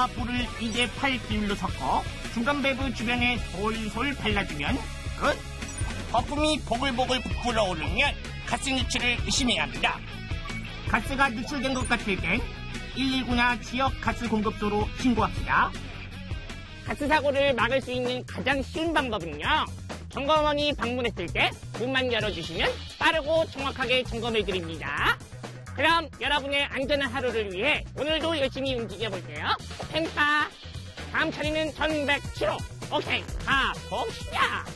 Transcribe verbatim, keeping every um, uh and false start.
가스와 불을 이 대 팔 비율로 섞어 중간 밸브 주변에 솔솔 발라주면 끝! 거품이 보글보글 불어오르면 가스 누출을 의심해야 합니다. 가스가 누출된 것 같을 땐 일일구나 지역 가스 공급소로 신고합시다. 가스 사고를 막을 수 있는 가장 쉬운 방법은요, 점검원이 방문했을 때 문만 열어주시면 빠르고 정확하게 점검해드립니다. 그럼 여러분의 안전한 하루를 위해 오늘도 열심히 움직여볼게요. 팽파! 다음 차례는 천백칠 호. 오케이, 가봅시다.